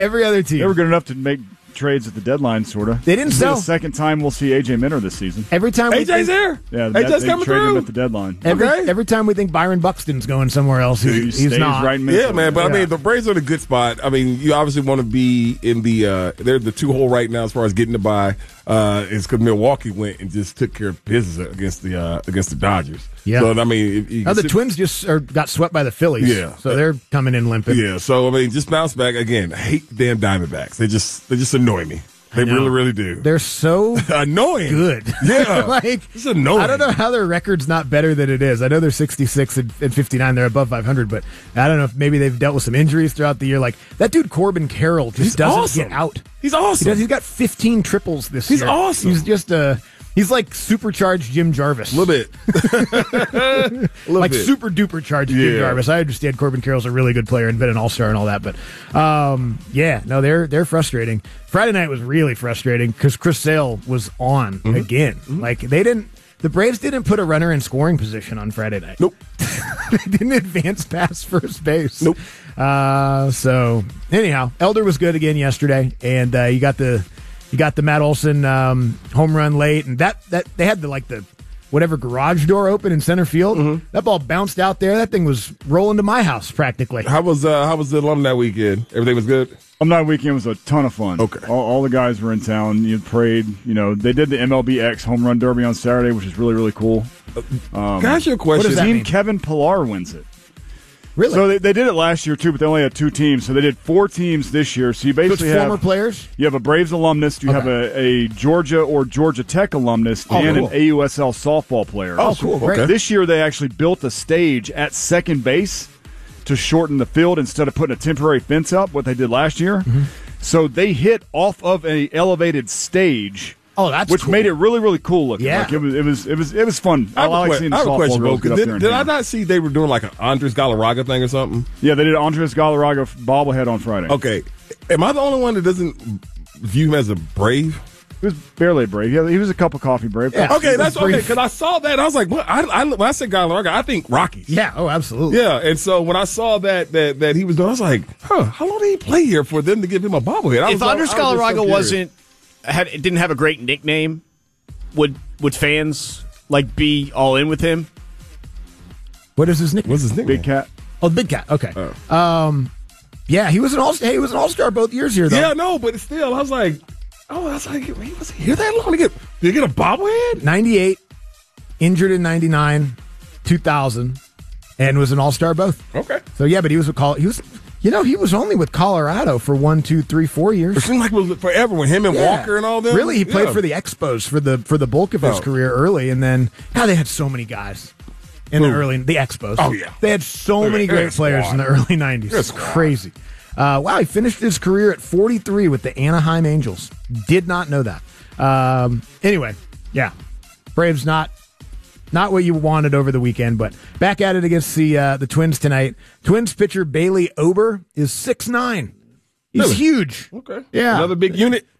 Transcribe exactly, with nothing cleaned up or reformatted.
Every other team. They were good enough to make trades at the deadline, sort of. They didn't this sell. Is the second time we'll see A J Minter this season. Every time we A J's think, there. Yeah, A that, J's they coming traded through him at the deadline. Every, Okay. every time we think Byron Buxton's going somewhere else, he, He he's stays not. right in Yeah, Minnesota. man. But I Yeah. mean, the Braves are in a good spot. I mean, you obviously want to be in the. Uh, they're the two hole right now as far as getting to buy. Uh, is because Milwaukee went and just took care of business against the uh, against the Dodgers. Yeah. So I mean, if you Now the sit- Twins just are, got swept by the Phillies. Yeah. So they're coming in limping. Yeah. So I mean, just bounce back again. I hate the damn Diamondbacks. They just they just annoy me. They know. really, really do. They're so annoying. good. Yeah. like It's annoying. I don't know how their record's not better than it is. I know they're sixty-six and, and fifty-nine. They're above five hundred, but I don't know if maybe they've dealt with some injuries throughout the year. Like that dude Corbin Carroll just He's doesn't awesome. get out. He's He awesome. does. He's got fifteen triples this He's year. awesome. He's just a. He's like supercharged Jim Jarvis. A little bit. A little like bit. super duper charged Jim Yeah. Jarvis. I understand Corbin Carroll's a really good player and been an all star and all that, but um, yeah, no, they're they're frustrating. Friday night was really frustrating because Chris Sale was on Mm-hmm. again. Like they didn't, the Braves didn't put a runner in scoring position on Friday night. Nope. They didn't advance past first base. Nope. Uh, so anyhow, Elder was good again yesterday, and uh, you got the you got the Matt Olson um, home run late, and that that they had the like the whatever garage door open in center field. Mm-hmm. That ball bounced out there. That thing was rolling to my house practically. How was uh, how was the alumni weekend? Everything was good. Alumni weekend was a ton of fun. Okay. All, all the guys were in town. You prayed. You know, they did the M L B X home run derby on Saturday, which is really, really cool. Um, Can I ask you a question? what does that Team mean? Kevin Pillar wins it. Really? So they, they did it last year too, but they only had two teams. So they did four teams this year. So you So it's basically former have players? you have a Braves alumnus, you Okay. have a, a Georgia or Georgia Tech alumnus, Oh, and cool. an A U S L softball player. Oh, cool. Great. Okay. This year they actually built a stage at second base to shorten the field instead of putting a temporary fence up, what they did last year. Mm-hmm. So they hit off of an elevated stage. Oh, that's which cool. made it really, really cool looking. Yeah. Like it was, it was, it was, it was fun. I, I have, a, like que- seeing the I have a softball question, Bo. girls get up Did, there and did I hang. not see they were doing like an Andres Galarraga thing or something? Yeah, they did Andres Galarraga bobblehead on Friday. Okay. Am I the only one that doesn't view him as a Brave? He was barely a Brave. Yeah, he was a cup of coffee Brave. Yeah. Okay, that's Brave. okay. Because I saw that, I was like, what? I, I, when I said Galarraga, I think Rockies. Yeah. Oh, absolutely. Yeah, and so when I saw that that that he was doing, I was like, huh, how long did he play here for them to give him a bobblehead? I If was, I Andres was just so Galarraga curious. wasn't had didn't have a great nickname, would would fans like be all in with him? What is his nickname? What's his name? Big Cat. Oh, Big Cat. Okay. Um, yeah, he was an all. Hey, he was an all star both years here, though. Yeah, no, but still, I was like, oh, I was like, he was here that long to get did he get a bobblehead? ninety-eight, injured in ninety-nine, two thousand, and was an all-star both. Okay. So, yeah, but he was with Col- he was, you know, he was only with Colorado for one, two, three, four years. It seemed like it was forever with him and Yeah. Walker and all them. Really, he played Yeah. for the Expos for the for the bulk of his Oh. career early, and then God, they had so many guys in the Who? early the Expos. Oh, yeah. they had so They're- many they're great a players squad. in the early nineties. They're a It's squad. crazy. Uh, wow, he finished his career at forty-three with the Anaheim Angels. Did not know that. Um, anyway, yeah, Braves not not what you wanted over the weekend, but back at it against the uh, the Twins tonight. Twins pitcher Bailey Ober is six nine. He's Really? huge. Okay. Yeah. Another big unit.